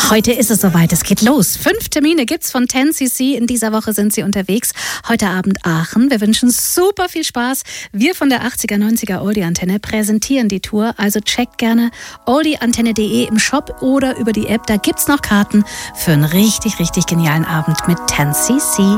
Heute ist es soweit, es geht los. 5 Termine gibt's von 10cc. In dieser Woche sind sie unterwegs. Heute Abend Aachen. Wir wünschen super viel Spaß. Wir von der 80er, 90er Oldie-Antenne präsentieren die Tour. Also checkt gerne oldieantenne.de im Shop oder über die App. Da gibt's noch Karten für einen richtig, richtig genialen Abend mit 10cc.